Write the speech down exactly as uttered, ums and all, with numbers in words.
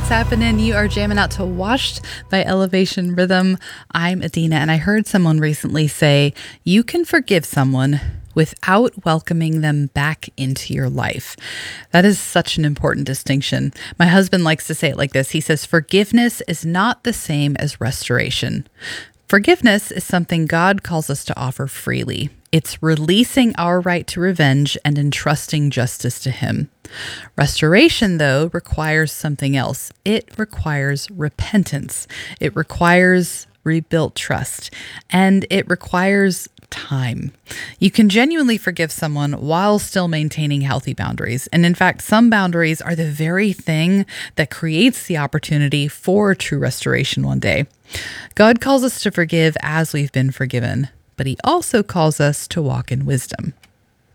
what's happening? You are jamming out to Washed by Elevation Rhythm. I'm Adina, and I heard someone recently say, you can forgive someone without welcoming them back into your life. That is such an important distinction. My husband likes to say it like this. He says, forgiveness is not the same as restoration. Forgiveness is something God calls us to offer freely. It's releasing our right to revenge and entrusting justice to Him. Restoration, though, requires something else. It requires repentance. It requires rebuilt trust. And it requires time. You can genuinely forgive someone while still maintaining healthy boundaries. And in fact, some boundaries are the very thing that creates the opportunity for true restoration one day. God calls us to forgive as we've been forgiven, but He also calls us to walk in wisdom.